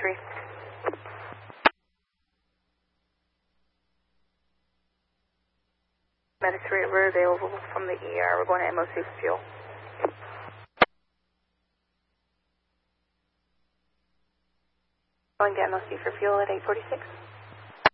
93. Medic 3, we're available from the ER. We're going to MOC for fuel. Going to MOC for fuel at 846.